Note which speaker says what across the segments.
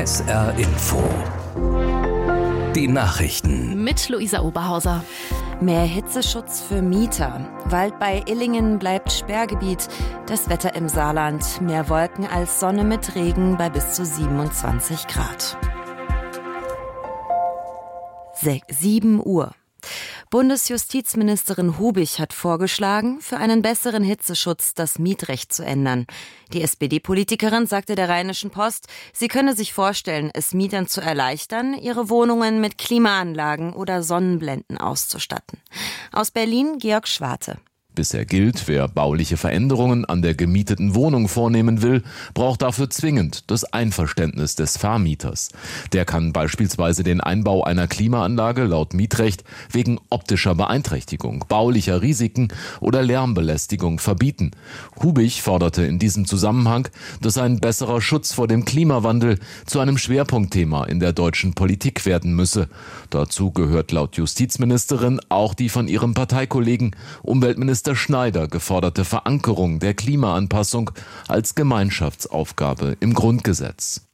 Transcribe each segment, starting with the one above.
Speaker 1: SR Info. Die Nachrichten.
Speaker 2: Mit Luisa Oberhauser.
Speaker 3: Mehr Hitzeschutz für Mieter. Wald bei Illingen bleibt Sperrgebiet. Das Wetter im Saarland. Mehr Wolken als Sonne mit Regen bei bis zu 27 Grad. 7 Uhr. Bundesjustizministerin Hubich hat vorgeschlagen, für einen besseren Hitzeschutz das Mietrecht zu ändern. Die SPD-Politikerin sagte der Rheinischen Post, sie könne sich vorstellen, es Mietern zu erleichtern, ihre Wohnungen mit Klimaanlagen oder Sonnenblenden auszustatten. Aus Berlin Georg Schwarte.
Speaker 4: Bisher gilt, wer bauliche Veränderungen an der gemieteten Wohnung vornehmen will, braucht dafür zwingend das Einverständnis des Vermieters. Der kann beispielsweise den Einbau einer Klimaanlage laut Mietrecht wegen optischer Beeinträchtigung, baulicher Risiken oder Lärmbelästigung verbieten. Hubich forderte in diesem Zusammenhang, dass ein besserer Schutz vor dem Klimawandel zu einem Schwerpunktthema in der deutschen Politik werden müsse. Dazu gehört laut Justizministerin auch die von ihrem Parteikollegen Umweltminister Schneider geforderte Verankerung der Klimaanpassung als Gemeinschaftsaufgabe im Grundgesetz.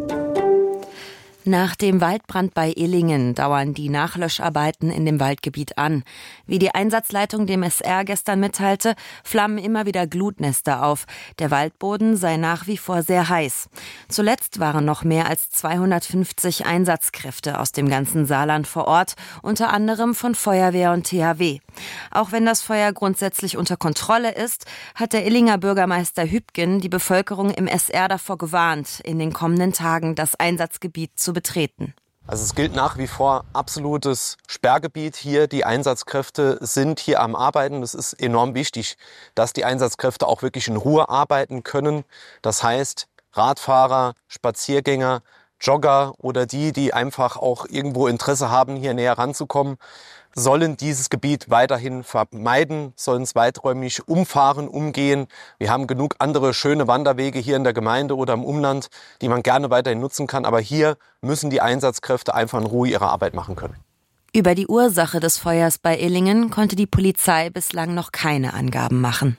Speaker 3: Nach dem Waldbrand bei Illingen dauern die Nachlöscharbeiten in dem Waldgebiet an. Wie die Einsatzleitung dem SR gestern mitteilte, flammen immer wieder Glutnester auf. Der Waldboden sei nach wie vor sehr heiß. Zuletzt waren noch mehr als 250 Einsatzkräfte aus dem ganzen Saarland vor Ort, unter anderem von Feuerwehr und THW. Auch wenn das Feuer grundsätzlich unter Kontrolle ist, hat der Illinger Bürgermeister Hübgen die Bevölkerung im SR davor gewarnt, in den kommenden Tagen das Einsatzgebiet zu betreten.
Speaker 5: Also es gilt nach wie vor absolutes Sperrgebiet hier. Die Einsatzkräfte sind hier am Arbeiten. Es ist enorm wichtig, dass die Einsatzkräfte auch wirklich in Ruhe arbeiten können. Das heißt, Radfahrer, Spaziergänger, Jogger oder die einfach auch irgendwo Interesse haben, hier näher ranzukommen, sollen dieses Gebiet weiterhin vermeiden, sollen es weiträumig umfahren, umgehen. Wir haben genug andere schöne Wanderwege hier in der Gemeinde oder im Umland, die man gerne weiterhin nutzen kann. Aber hier müssen die Einsatzkräfte einfach in Ruhe ihre Arbeit machen können.
Speaker 3: Über die Ursache des Feuers bei Illingen konnte die Polizei bislang noch keine Angaben machen.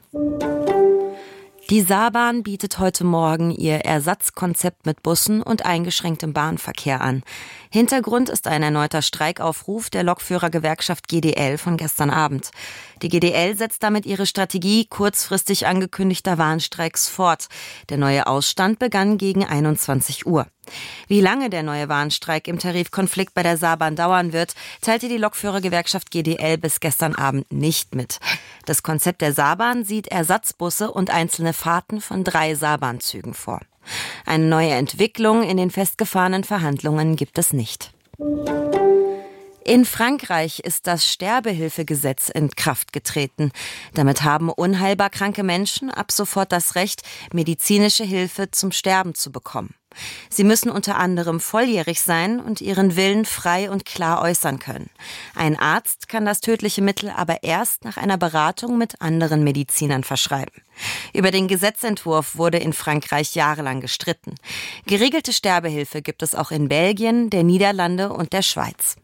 Speaker 3: Die Saarbahn bietet heute Morgen ihr Ersatzkonzept mit Bussen und eingeschränktem Bahnverkehr an. Hintergrund ist ein erneuter Streikaufruf der Lokführergewerkschaft GDL von gestern Abend. Die GDL setzt damit ihre Strategie kurzfristig angekündigter Warnstreiks fort. Der neue Ausstand begann gegen 21 Uhr. Wie lange der neue Warnstreik im Tarifkonflikt bei der Saarbahn dauern wird, teilte die Lokführergewerkschaft GDL bis gestern Abend nicht mit. Das Konzept der Saarbahn sieht Ersatzbusse und einzelne Fahrten von 3 Saarbahnzügen vor. Eine neue Entwicklung in den festgefahrenen Verhandlungen gibt es nicht. In Frankreich ist das Sterbehilfegesetz in Kraft getreten. Damit haben unheilbar kranke Menschen ab sofort das Recht, medizinische Hilfe zum Sterben zu bekommen. Sie müssen unter anderem volljährig sein und ihren Willen frei und klar äußern können. Ein Arzt kann das tödliche Mittel aber erst nach einer Beratung mit anderen Medizinern verschreiben. Über den Gesetzentwurf wurde in Frankreich jahrelang gestritten. Geregelte Sterbehilfe gibt es auch in Belgien, der Niederlande und der Schweiz.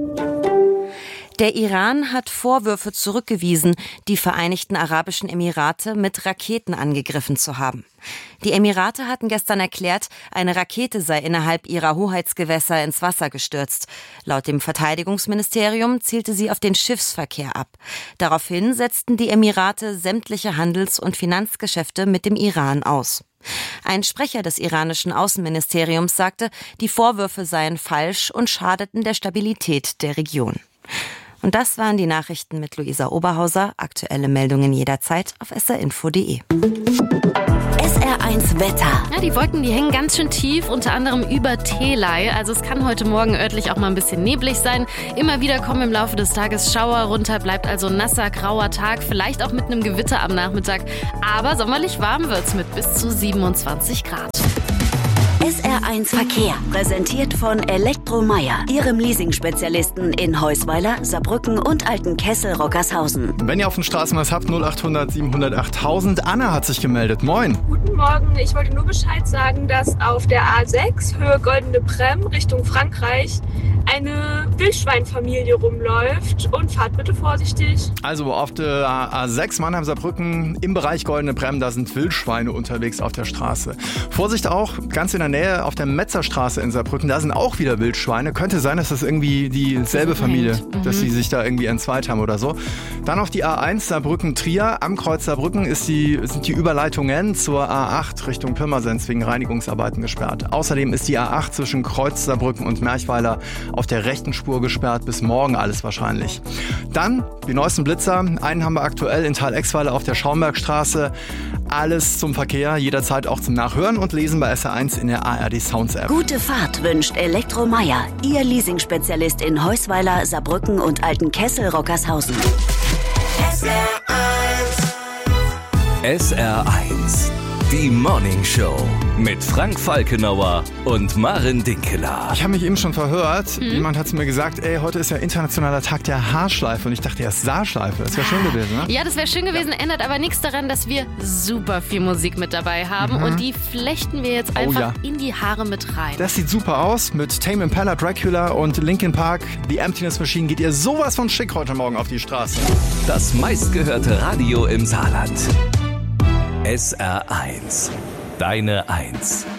Speaker 3: Der Iran hat Vorwürfe zurückgewiesen, die Vereinigten Arabischen Emirate mit Raketen angegriffen zu haben. Die Emirate hatten gestern erklärt, eine Rakete sei innerhalb ihrer Hoheitsgewässer ins Wasser gestürzt. Laut dem Verteidigungsministerium zielte sie auf den Schiffsverkehr ab. Daraufhin setzten die Emirate sämtliche Handels- und Finanzgeschäfte mit dem Iran aus. Ein Sprecher des iranischen Außenministeriums sagte, die Vorwürfe seien falsch und schadeten der Stabilität der Region. Und das waren die Nachrichten mit Luisa Oberhauser. Aktuelle Meldungen jederzeit auf srinfo.de.
Speaker 2: SR1 Wetter. Ja, die Wolken, die hängen ganz schön tief, unter anderem über Thelei. Also es kann heute Morgen örtlich auch mal ein bisschen neblig sein. Immer wieder kommen im Laufe des Tages Schauer runter, bleibt also ein nasser, grauer Tag, vielleicht auch mit einem Gewitter am Nachmittag. Aber sommerlich warm wird's mit bis zu 27 Grad.
Speaker 6: SR1 Verkehr, präsentiert von Elektromeier, Ihrem Leasing-Spezialisten in Heusweiler, Saarbrücken und Altenkessel-Rockershausen.
Speaker 7: Wenn ihr auf den Straßen was habt, 0800 700 8000. Anna hat sich gemeldet. Moin.
Speaker 8: Guten Morgen, ich wollte nur Bescheid sagen, dass auf der A6 Höhe Goldene Brem Richtung Frankreich eine Wildschweinfamilie rumläuft und fahrt bitte vorsichtig.
Speaker 7: Also auf der A6 Mannheim-Saarbrücken im Bereich Goldene Brem, da sind Wildschweine unterwegs auf der Straße. Vorsicht auch, ganz in der Nähe Nähe auf der Metzerstraße in Saarbrücken. Da sind auch wieder Wildschweine. Könnte sein, dass das irgendwie dieselbe Familie, dass sie sich da irgendwie entzweit haben oder so. Dann noch die A1 Saarbrücken-Trier. Am Kreuz Saarbrücken sind die Überleitungen zur A8 Richtung Pirmasens wegen Reinigungsarbeiten gesperrt. Außerdem ist die A8 zwischen Kreuz Saarbrücken und Merchweiler auf der rechten Spur gesperrt. Bis morgen alles wahrscheinlich. Dann die neuesten Blitzer. Einen haben wir aktuell in Thalexweiler auf der Schaumbergstraße. Alles zum Verkehr, jederzeit auch zum Nachhören und Lesen bei SR1 in der ARD Sounds App.
Speaker 6: Gute Fahrt wünscht Elektromeier, Ihr Leasingspezialist in Heusweiler, Saarbrücken und Altenkessel-Rockershausen.
Speaker 1: SR1, die Morning Show mit Frank Falkenauer und Maren Dinkeler.
Speaker 7: Ich habe mich eben schon verhört. Jemand hat zu mir gesagt, heute ist ja internationaler Tag der Haarschleife. Und ich dachte erst Saarschleife. Das wäre schön gewesen, ne?
Speaker 2: Ja, das wäre schön gewesen. Ändert aber nichts daran, dass wir super viel Musik mit dabei haben. Und die flechten wir jetzt einfach in die Haare mit rein.
Speaker 7: Das sieht super aus. Mit Tame Impala, Dracula und Linkin Park, The Emptiness Machine, geht ihr sowas von schick heute Morgen auf die Straße.
Speaker 1: Das meistgehörte Radio im Saarland. SR1. Deine Eins.